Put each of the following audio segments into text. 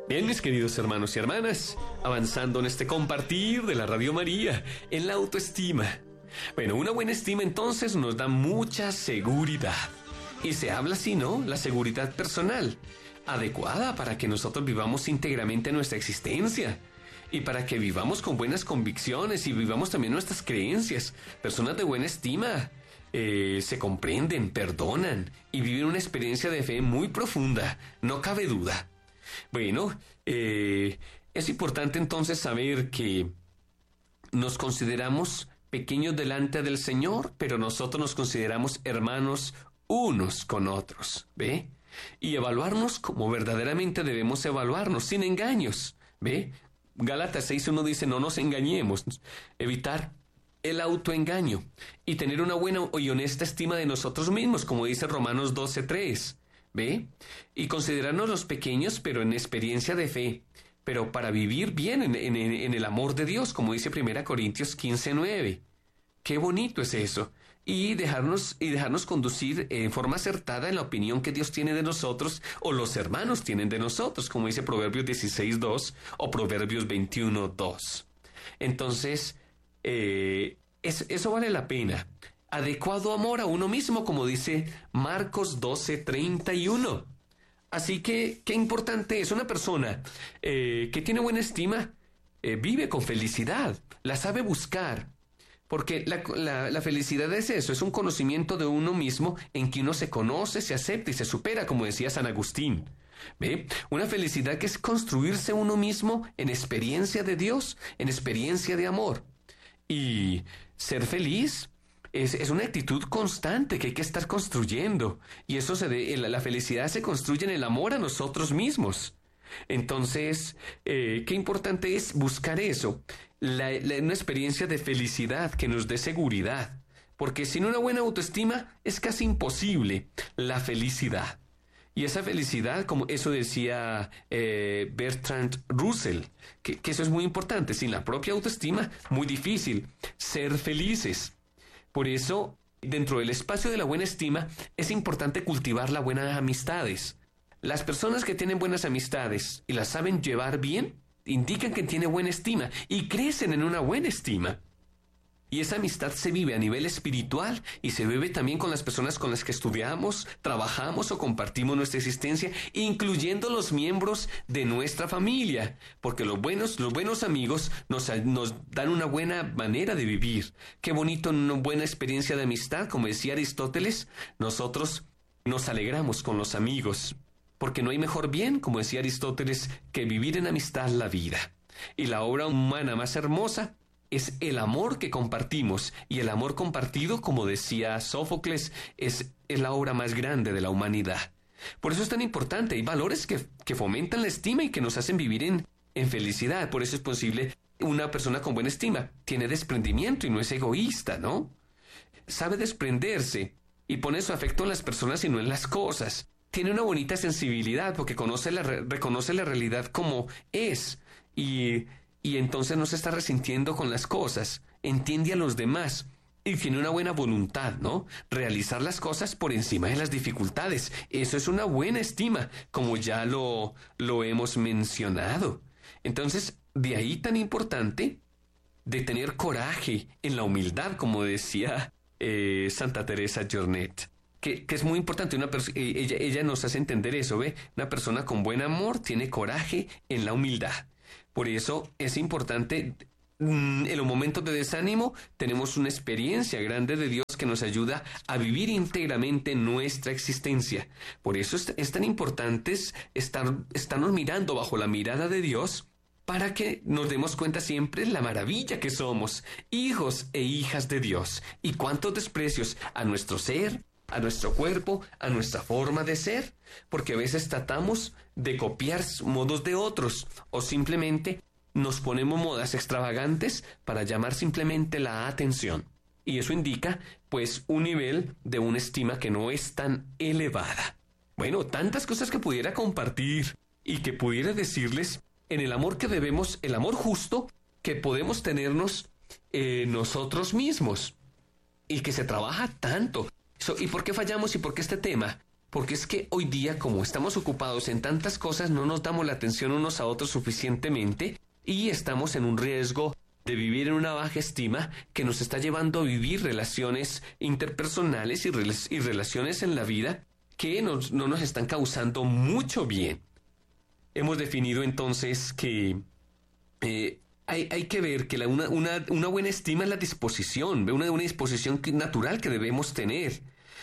Bien, mis queridos hermanos y hermanas, avanzando en este compartir de la Radio María, en la autoestima. Bueno, una buena estima entonces nos da mucha seguridad. Y se habla así, ¿no? La seguridad personal, adecuada para que nosotros vivamos íntegramente nuestra existencia. Y para que vivamos con buenas convicciones y vivamos también nuestras creencias. Personas de buena estima se comprenden, perdonan y viven una experiencia de fe muy profunda, no cabe duda. Bueno, es importante entonces saber que nos consideramos pequeños delante del Señor, pero nosotros nos consideramos hermanos unos con otros, ¿ve? Y evaluarnos como verdaderamente debemos evaluarnos, sin engaños, ¿ve? Gálatas 6:1 dice, no nos engañemos, evitar el autoengaño y tener una buena y honesta estima de nosotros mismos, como dice Romanos 12:3. ¿Ve? Y considerarnos los pequeños, pero en experiencia de fe, pero para vivir bien en el amor de Dios, como dice 1 Corintios 15:9. Qué bonito es eso. Y dejarnos conducir en forma acertada en la opinión que Dios tiene de nosotros, o los hermanos tienen de nosotros, como dice Proverbios 16:2 o Proverbios 21:2. Entonces, eso vale la pena. Adecuado amor a uno mismo, como dice Marcos 12:31. Así que, qué importante es una persona que tiene buena estima, vive con felicidad, la sabe buscar, porque la felicidad es eso, es un conocimiento de uno mismo en que uno se conoce, se acepta y se supera, como decía San Agustín. ¿Ve? Una felicidad que es construirse uno mismo en experiencia de Dios, en experiencia de amor. Y ser feliz es una actitud constante que hay que estar construyendo. Y eso la felicidad se construye en el amor a nosotros mismos. Entonces, qué importante es buscar eso. Una experiencia de felicidad que nos dé seguridad. Porque sin una buena autoestima es casi imposible la felicidad. Y esa felicidad, como eso decía Bertrand Russell, que eso es muy importante. Sin la propia autoestima, muy difícil ser felices. Por eso, dentro del espacio de la buena estima, es importante cultivar las buenas amistades. Las personas que tienen buenas amistades y las saben llevar bien, indican que tienen buena estima y crecen en una buena estima. Y esa amistad se vive a nivel espiritual y se vive también con las personas con las que estudiamos, trabajamos o compartimos nuestra existencia, incluyendo los miembros de nuestra familia, porque los buenos amigos nos dan una buena manera de vivir. Qué bonito, una buena experiencia de amistad, como decía Aristóteles, nosotros nos alegramos con los amigos, porque no hay mejor bien, como decía Aristóteles, que vivir en amistad la vida. Y la obra humana más hermosa es el amor que compartimos, y el amor compartido, como decía Sófocles, es la obra más grande de la humanidad. Por eso es tan importante. Hay valores que fomentan la estima y que nos hacen vivir en felicidad. Por eso es posible una persona con buena estima. Tiene desprendimiento y no es egoísta, ¿no? Sabe desprenderse y pone su afecto en las personas y no en las cosas. Tiene una bonita sensibilidad porque reconoce la realidad como es y entonces no se está resintiendo con las cosas, entiende a los demás y tiene una buena voluntad, ¿no? Realizar las cosas por encima de las dificultades. Eso es una buena estima, como ya lo hemos mencionado. Entonces, de ahí tan importante de tener coraje en la humildad, como decía Santa Teresa Jornet. Que es muy importante, ella nos hace entender eso, ¿ve? Una persona con buen amor tiene coraje en la humildad. Por eso es importante, en los momentos de desánimo, tenemos una experiencia grande de Dios que nos ayuda a vivir íntegramente nuestra existencia. Por eso es tan importante estarnos mirando bajo la mirada de Dios, para que nos demos cuenta siempre la maravilla que somos, hijos e hijas de Dios, y cuántos desprecios a nuestro ser, a nuestro cuerpo, a nuestra forma de ser, porque a veces tratamos de copiar modos de otros o simplemente nos ponemos modas extravagantes para llamar simplemente la atención. Y eso indica, pues, un nivel de una estima que no es tan elevada. Bueno, tantas cosas que pudiera compartir y que pudiera decirles en el amor que debemos, el amor justo que podemos tenernos nosotros mismos y que se trabaja tanto. ¿Y por qué fallamos y por qué este tema? porque es que hoy día, como estamos ocupados en tantas cosas, no nos damos la atención unos a otros suficientemente y estamos en un riesgo de vivir en una baja estima que nos está llevando a vivir relaciones interpersonales y relaciones en la vida que no nos están causando mucho bien. Hemos definido entonces que hay que ver que una buena estima es la disposición, una disposición natural que debemos tener.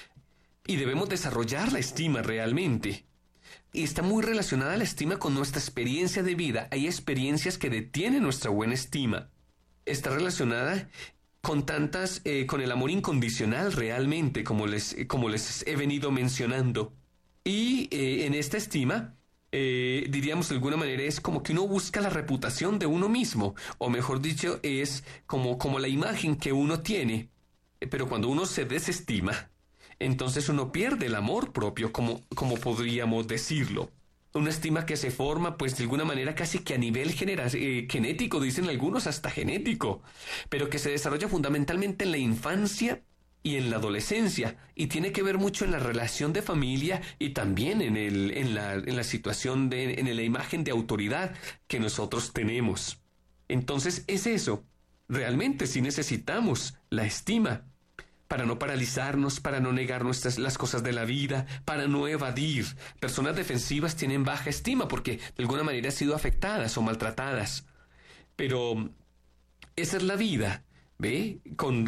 Y debemos desarrollar la estima realmente. Y está muy relacionada la estima con nuestra experiencia de vida. Hay experiencias que detienen nuestra buena estima. Está relacionada con con el amor incondicional realmente, como les he venido mencionando. Y en esta estima, diríamos de alguna manera, es como que uno busca la reputación de uno mismo, o mejor dicho, es como la imagen que uno tiene. Pero cuando uno se desestima, entonces uno pierde el amor propio, como podríamos decirlo. Una estima que se forma, pues de alguna manera casi que a nivel genético, dicen algunos, hasta genético, pero que se desarrolla fundamentalmente en la infancia y en la adolescencia, y tiene que ver mucho en la relación de familia y también en la situación en la imagen de autoridad que nosotros tenemos. Entonces es eso. Realmente sí necesitamos la estima, para no paralizarnos, para no negar las cosas de la vida, para no evadir. Personas defensivas tienen baja estima porque de alguna manera han sido afectadas o maltratadas. Pero esa es la vida, ¿ve?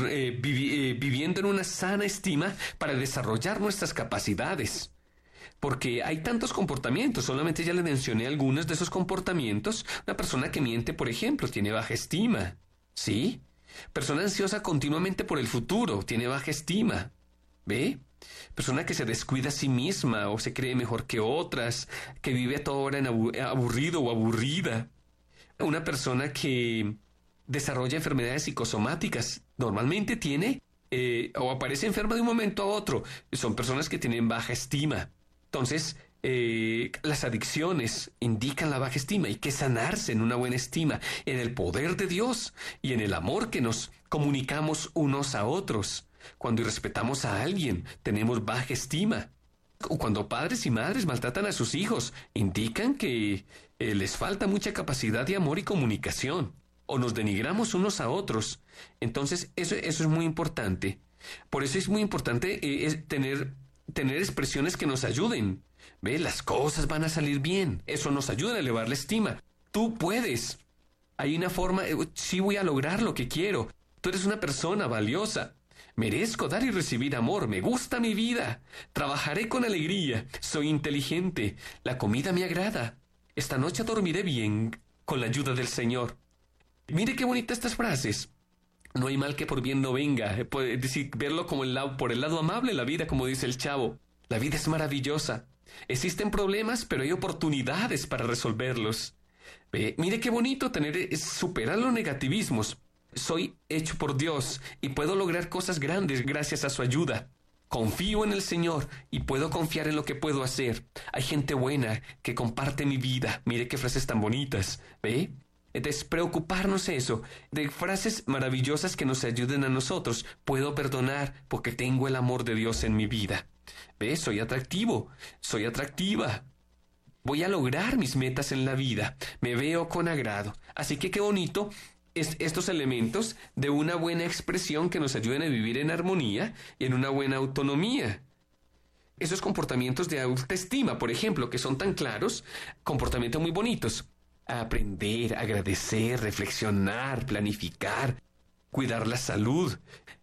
Viviendo en una sana estima para desarrollar nuestras capacidades. Porque hay tantos comportamientos, solamente ya le mencioné algunos de esos comportamientos. Una persona que miente, por ejemplo, tiene baja estima, ¿sí? Persona ansiosa continuamente por el futuro, tiene baja estima. ¿Ve? Persona que se descuida a sí misma o se cree mejor que otras, que vive a toda hora aburrido o aburrida. Una persona que desarrolla enfermedades psicosomáticas, normalmente tiene o aparece enferma de un momento a otro. Son personas que tienen baja estima. Entonces, las adicciones indican la baja estima. Hay que sanarse en una buena estima, en el poder de Dios y en el amor que nos comunicamos unos a otros. Cuando irrespetamos a alguien, tenemos baja estima. O cuando padres y madres maltratan a sus hijos, indican que les falta mucha capacidad de amor y comunicación. O nos denigramos unos a otros. Entonces, eso es muy importante. Por eso es muy importante tener expresiones que nos ayuden. ¿Ve? Las cosas van a salir bien. Eso nos ayuda a elevar la estima. Tú puedes. Hay una forma, sí voy a lograr lo que quiero. Tú eres una persona valiosa. Merezco dar y recibir amor. Me gusta mi vida. Trabajaré con alegría. Soy inteligente. La comida me agrada. Esta noche dormiré bien con la ayuda del Señor. Mire qué bonitas estas frases. No hay mal que por bien no venga. Puede decir, verlo como por el lado amable de la vida, como dice el Chavo. La vida es maravillosa. Existen problemas, pero hay oportunidades para resolverlos. Mire qué bonito superar los negativismos. Soy hecho por Dios y puedo lograr cosas grandes gracias a su ayuda. Confío en el Señor y puedo confiar en lo que puedo hacer. Hay gente buena que comparte mi vida. Mire qué frases tan bonitas. ¿Ve? Entonces, preocuparnos eso, de frases maravillosas que nos ayuden a nosotros. Puedo perdonar porque tengo el amor de Dios en mi vida. ¿Ves? Soy atractivo, soy atractiva. Voy a lograr mis metas en la vida. Me veo con agrado. Así que qué bonito estos elementos de una buena expresión que nos ayuden a vivir en armonía y en una buena autonomía. Esos comportamientos de autoestima, por ejemplo, que son tan claros, comportamientos muy bonitos. Aprender, agradecer, reflexionar, planificar, cuidar la salud,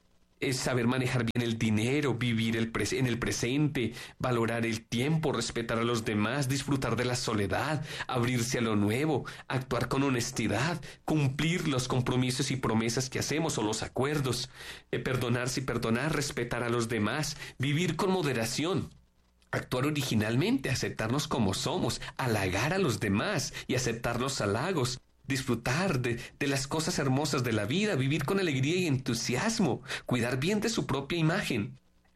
es saber manejar bien el dinero, vivir en el presente, valorar el tiempo, respetar a los demás, disfrutar de la soledad, abrirse a lo nuevo, actuar con honestidad, cumplir los compromisos y promesas que hacemos o los acuerdos, perdonarse y perdonar, respetar a los demás, vivir con moderación. Actuar originalmente, aceptarnos como somos, halagar a los demás y aceptar los halagos, disfrutar de las cosas hermosas de la vida, vivir con alegría y entusiasmo, cuidar bien de su propia imagen,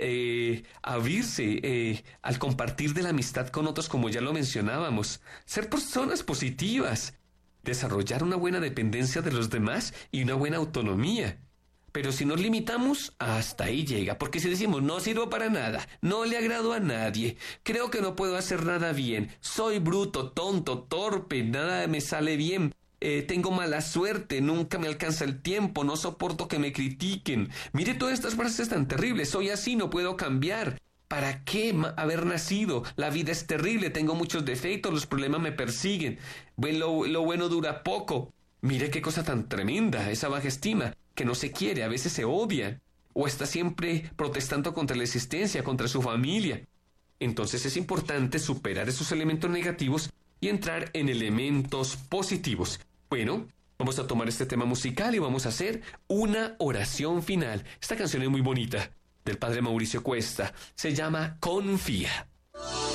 abrirse al compartir de la amistad con otros como ya lo mencionábamos, ser personas positivas, desarrollar una buena dependencia de los demás y una buena autonomía. Pero si nos limitamos, hasta ahí llega. Porque si decimos, no sirvo para nada, no le agrado a nadie, creo que no puedo hacer nada bien, soy bruto, tonto, torpe, nada me sale bien, tengo mala suerte, nunca me alcanza el tiempo, no soporto que me critiquen. Mire todas estas frases tan terribles, soy así, no puedo cambiar. ¿Para qué haber nacido? La vida es terrible, tengo muchos defectos, los problemas me persiguen. Bueno, lo bueno dura poco. Mire qué cosa tan tremenda, esa baja estima, que no se quiere, a veces se odia, o está siempre protestando contra la existencia, contra su familia. Entonces es importante superar esos elementos negativos y entrar en elementos positivos. Bueno, vamos a tomar este tema musical y vamos a hacer una oración final. Esta canción es muy bonita, del padre Mauricio Cuesta. Se llama Confía.